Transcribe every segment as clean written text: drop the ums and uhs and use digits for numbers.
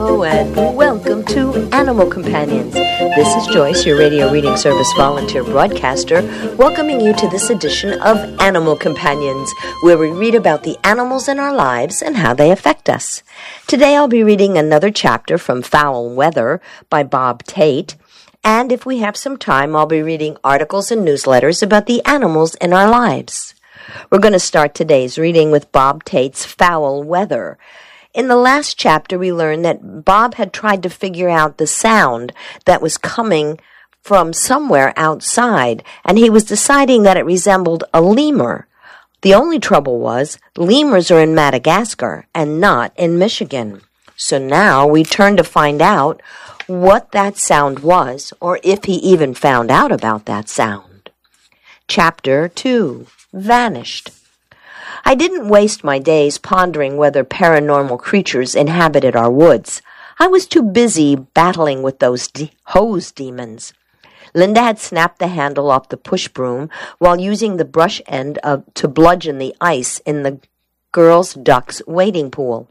Hello and welcome to Animal Companions. This is Joyce, your radio reading service volunteer broadcaster, welcoming you to this edition of Animal Companions, where we read about the animals in our lives and how they affect us. Today I'll be reading another chapter from Foul Weather by Bob Tate, and if we have some time, I'll be reading articles and newsletters about the animals in our lives. We're going to start today's reading with Bob Tate's Foul Weather. In the last chapter, we learned that Bob had tried to figure out the sound that was coming from somewhere outside, and he was deciding that it resembled a lemur. The only trouble was, lemurs are in Madagascar and not in Michigan. So now we turn to find out what that sound was, or if he even found out about that sound. Chapter 2, Vanished. I didn't waste my days pondering whether paranormal creatures inhabited our woods. I was too busy battling with those hose demons. Linda had snapped the handle off the push broom while using the brush end to bludgeon the ice in the girls' ducks wading pool.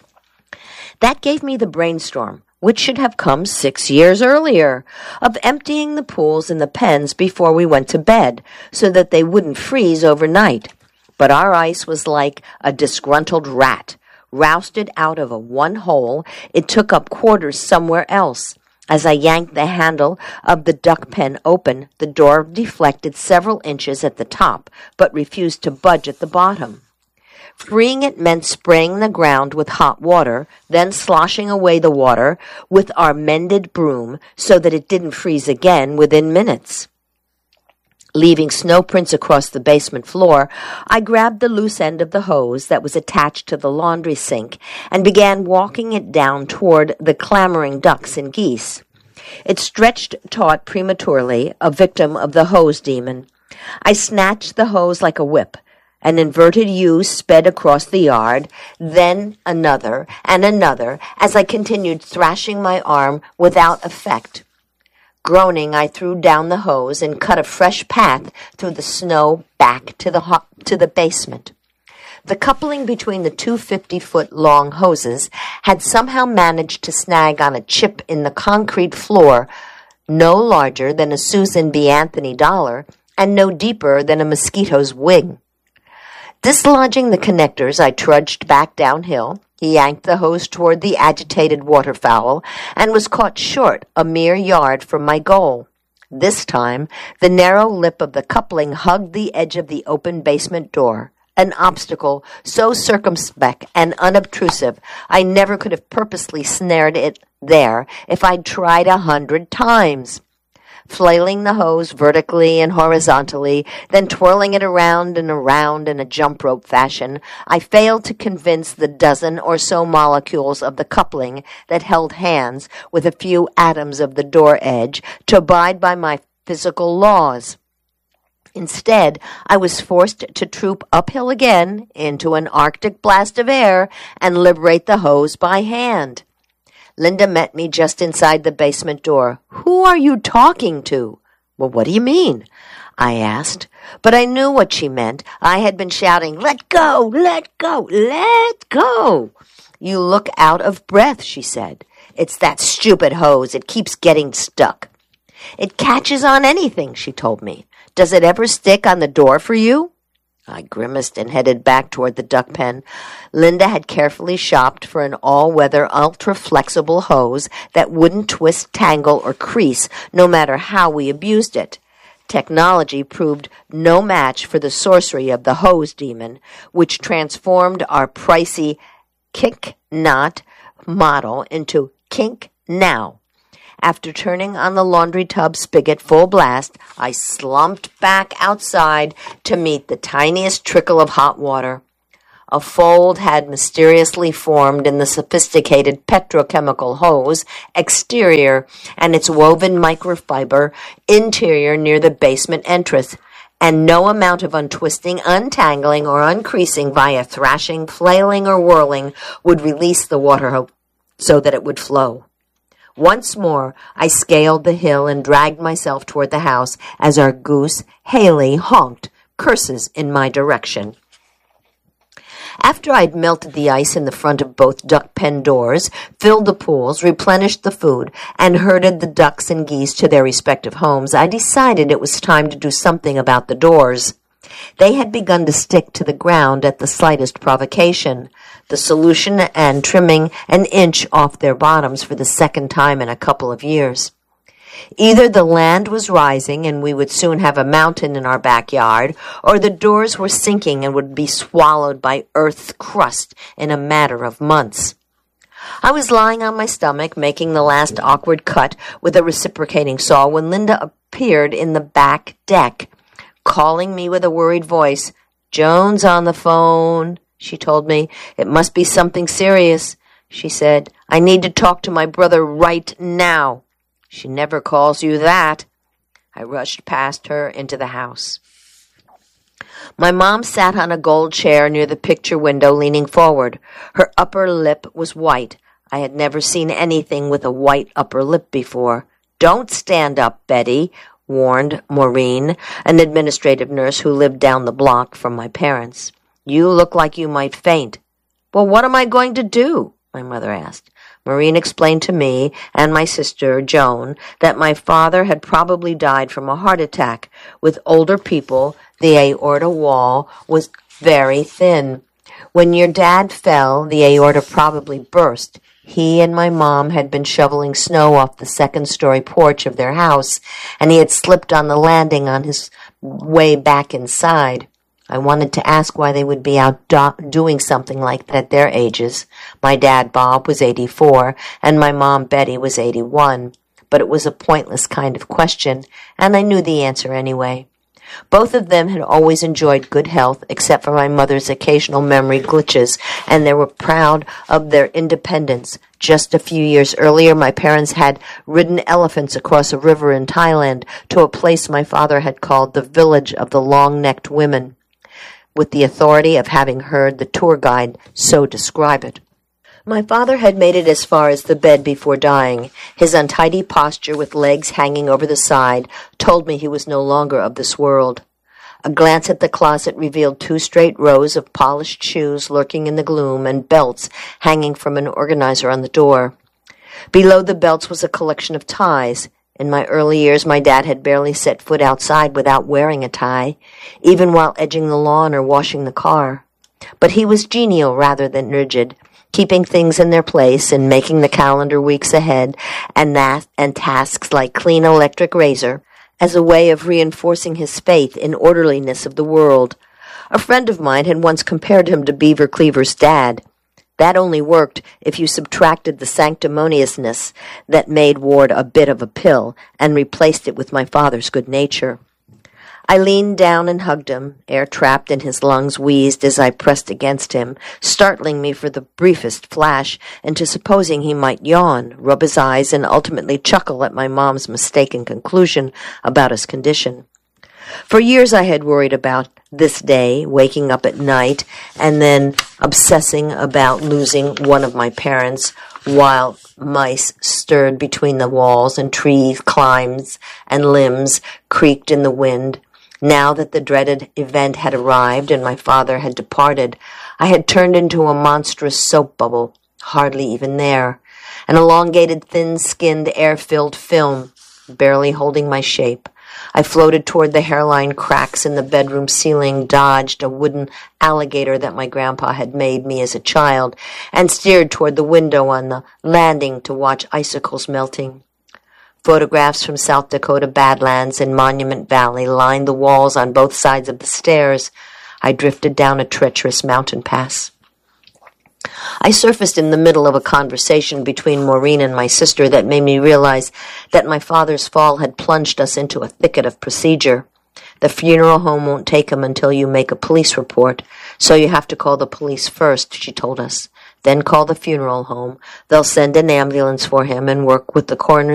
That gave me the brainstorm, which should have come 6 years earlier, of emptying the pools in the pens before we went to bed so that they wouldn't freeze overnight. But our ice was like a disgruntled rat. Rousted out of one hole, it took up quarters somewhere else. As I yanked the handle of the duck pen open, the door deflected several inches at the top, but refused to budge at the bottom. Freeing it meant spraying the ground with hot water, then sloshing away the water with our mended broom so that it didn't freeze again within minutes. Leaving snow prints across the basement floor, I grabbed the loose end of the hose that was attached to the laundry sink and began walking it down toward the clamoring ducks and geese. It stretched taut prematurely, a victim of the hose demon. I snatched the hose like a whip. An inverted U sped across the yard, then another and another, as I continued thrashing my arm without effect. Groaning, I threw down the hose and cut a fresh path through the snow back to the basement. The coupling between the two 50-foot-long hoses had somehow managed to snag on a chip in the concrete floor no larger than a Susan B. Anthony dollar and no deeper than a mosquito's wing. Dislodging the connectors, I trudged back downhill, yanked the hose toward the agitated waterfowl, and was caught short a mere yard from my goal. This time, the narrow lip of the coupling hugged the edge of the open basement door, an obstacle so circumspect and unobtrusive I never could have purposely snared it there if I'd tried 100 times. Flailing the hose vertically and horizontally, then twirling it around and around in a jump rope fashion, I failed to convince the dozen or so molecules of the coupling that held hands with a few atoms of the door edge to abide by my physical laws. Instead, I was forced to troop uphill again into an Arctic blast of air and liberate the hose by hand. Linda met me just inside the basement door. "Who are you talking to?" "Well, what do you mean?" I asked. But I knew what she meant. I had been shouting, "Let go! Let go! Let go!" "You look out of breath," she said. "It's that stupid hose. It keeps getting stuck." "It catches on anything," she told me. "Does it ever stick on the door for you?" I grimaced and headed back toward the duck pen. Linda had carefully shopped for an all-weather, ultra-flexible hose that wouldn't twist, tangle, or crease no matter how we abused it. Technology proved no match for the sorcery of the hose demon, which transformed our pricey Kink Knot model into Kink Now. After turning on the laundry tub spigot full blast, I slumped back outside to meet the tiniest trickle of hot water. A fold had mysteriously formed in the sophisticated petrochemical hose exterior and its woven microfiber interior near the basement entrance, and no amount of untwisting, untangling, or uncreasing via thrashing, flailing, or whirling would release the water so that it would flow. Once more, I scaled the hill and dragged myself toward the house as our goose, Haley, honked curses in my direction. After I'd melted the ice in the front of both duck pen doors, filled the pools, replenished the food, and herded the ducks and geese to their respective homes, I decided it was time to do something about the doors. They had begun to stick to the ground at the slightest provocation. The solution and trimming an inch off their bottoms for the second time in a couple of years. Either the land was rising and we would soon have a mountain in our backyard, or the doors were sinking and would be swallowed by earth's crust in a matter of months. I was lying on my stomach, making the last awkward cut with a reciprocating saw, when Linda appeared in the back deck, calling me with a worried voice. "Joan's on the phone," she told me. "It must be something serious," she said. "I need to talk to my brother right now." "She never calls you that." I rushed past her into the house. My mom sat on a gold chair near the picture window, leaning forward. Her upper lip was white. I had never seen anything with a white upper lip before. "Don't stand up, Betty," warned Maureen, an administrative nurse who lived down the block from my parents. "You look like you might faint." "Well, what am I going to do?" my mother asked. Maureen explained to me and my sister, Joan, that my father had probably died from a heart attack. With older people, the aorta wall was very thin. When your dad fell, the aorta probably burst. He and my mom had been shoveling snow off the second-story porch of their house, and he had slipped on the landing on his way back inside. I wanted to ask why they would be out doing something like that at their ages. My dad, Bob, was 84, and my mom, Betty, was 81. But it was a pointless kind of question, and I knew the answer anyway. Both of them had always enjoyed good health, except for my mother's occasional memory glitches, and they were proud of their independence. Just a few years earlier, my parents had ridden elephants across a river in Thailand to a place my father had called the Village of the Long-Necked Women, with the authority of having heard the tour guide so describe it. My father had made it as far as the bed before dying. His untidy posture with legs hanging over the side told me he was no longer of this world. A glance at the closet revealed 2 straight rows of polished shoes lurking in the gloom and belts hanging from an organizer on the door. Below the belts was a collection of ties. In my early years, my dad had barely set foot outside without wearing a tie, even while edging the lawn or washing the car. But he was genial rather than rigid, keeping things in their place and making the calendar weeks ahead and tasks like clean electric razor as a way of reinforcing his faith in orderliness of the world. A friend of mine had once compared him to Beaver Cleaver's dad. That only worked if you subtracted the sanctimoniousness that made Ward a bit of a pill and replaced it with my father's good nature. I leaned down and hugged him. Air trapped in his lungs wheezed as I pressed against him, startling me for the briefest flash into supposing he might yawn, rub his eyes, and ultimately chuckle at my mom's mistaken conclusion about his condition. For years I had worried about this day, waking up at night and then obsessing about losing one of my parents while mice stirred between the walls and trees, climbs, and limbs creaked in the wind. Now that the dreaded event had arrived and my father had departed, I had turned into a monstrous soap bubble, hardly even there, an elongated, thin-skinned, air-filled film, barely holding my shape. I floated toward the hairline cracks in the bedroom ceiling, dodged a wooden alligator that my grandpa had made me as a child, and steered toward the window on the landing to watch icicles melting. Photographs from South Dakota Badlands and Monument Valley lined the walls on both sides of the stairs. I drifted down a treacherous mountain pass. I surfaced in the middle of a conversation between Maureen and my sister that made me realize that my father's fall had plunged us into a thicket of procedure. The funeral home won't take him until you make a police report, so you have to call the police first, she told us. Then call the funeral home. They'll send an ambulance for him and work with the coroner's